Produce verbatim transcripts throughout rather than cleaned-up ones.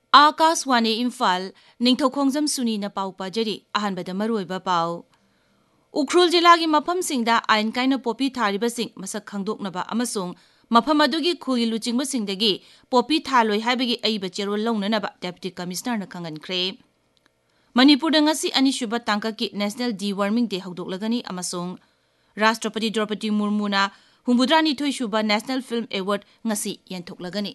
आकाशवाणी इम्फाल निंगथौखोंजम सुनीना पाउ पाजरी अहनबदा मरुइबा पाउ उख्रुल जिलागी मफमसिंगदा आइन काइना पोपी थारिबसिंग मसक खंगदोकनबा अमसुंग मफम अदुगी खुलि लुचिंगबसिंगदगी पोपी थालोय हाइबगी अइबा चेरोल लौननबा deputy कमिश्नरना खंगनख्रे मणिपुरदा ngasi अनिसुबा तांकाकी national D-worming day हौदोकलगनी अमसुंग राष्ट्रपति Draupadi मुर्मुना हुम्बुद्रानी थोइसुबा national film award ngasi यंथोकलगनी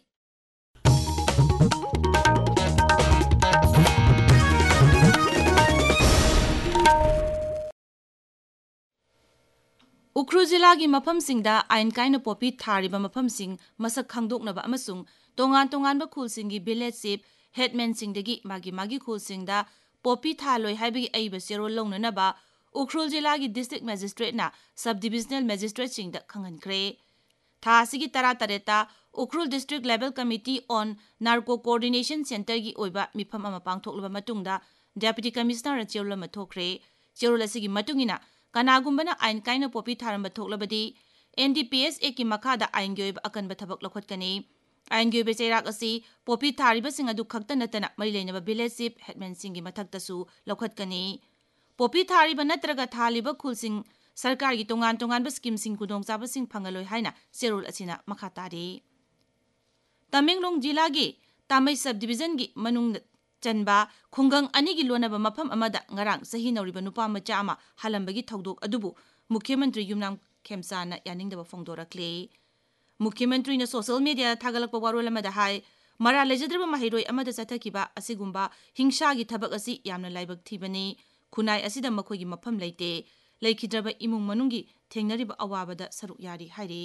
Ukhrul जिलागी मफमसिंगदा आइन काइना पोपी थारिबा मफमसिंग मसक खंगदोकनबा अमसुंग तोंगान तोंगानबा खुलसिंगी विलेज चिफ हेडमैन सिंगदगी मागी मागी खुलसिंगदा पोपी थालोय हाइबगी अइबा सेरोल लौननबा Ukhrul जिलागी district मजिस्ट्रेटना sub divisional magistrate सिंगदा खंगनख्रे थासिगी तरा तरेता Ukhrul district level committee on narco coordination centre की ओइबा मिफम अमा पांगथोकलबा मतुंगदा डेप्यूटी कमिश्नर चेरोल अमा थोखरे चेरोल असिगी मतुंगिना कनागुंबना आइन काइना पोपी थारंबा थोकलबदी एनडीपीएस ए की मखादा आइन गोइब अकनबा थबक लखोटकनी आइन गोइब चेराक असि पोपी थारिबसिंग अदु खक्ता नतना मरि लेनबा विलेज चिफ हेडमैन सिंगी मथक्तसु लखोटकनी पोपी थारिबा नत्रगा थालिबा खुलसिंग सरकार की तोंगान तोंगानबा स्कीम सिंग खुदोंचाबसिंग फंगलोय हाइना चेरोल असिना मखा तारी तमेंगलोंग जिला की तामई सब डिविजन की मनुंग चनबा खुंगंग अनिगी लोनबा मफम अमदा ngarang sahi नौरिबा नुपा मचा अमा हलंबगी थौदोक अदुबु मुख्यमंत्री युमनाम खेमसाना यानिंगदबा फोंदोरक्ले मुख्यमंत्री ने सोशल मीडिया थागलकपा वारोल अमदा हाय मरा लेजद्रबा महिरोय अमदा चथकिबा असिगुंबा हिंसागी थबक असि यामना लाइबक थीबनी खुनाय असिदा मखोगी मफम लेते लेखिद्रबा इमुंग मनुंगी थेंगनरिबा अवाबदा सरुक यारी हाइरे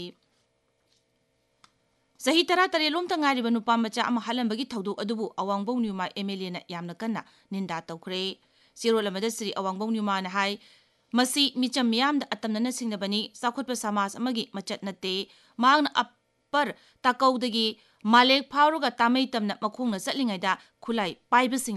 सही तरा तरेलोम तंगारिबा नुपा मचा अमा हलंबगी थौदोक अदुबु अवांगबौ न्यूमा एमएलए ना यामना कन्ना निंदा तौखरे सिरोल अमदा श्री अवांगबौ न्यूमा ना हाय मसी मिचम मियामदा अतमनना सिंगनबनी साखोटपा समाज अमगी मचत नते मांगना अपर ताकौदगी मालेक फावरुगा तामई तमना मखोंगना चटलिंगैदा खुलाई पाइबसिंग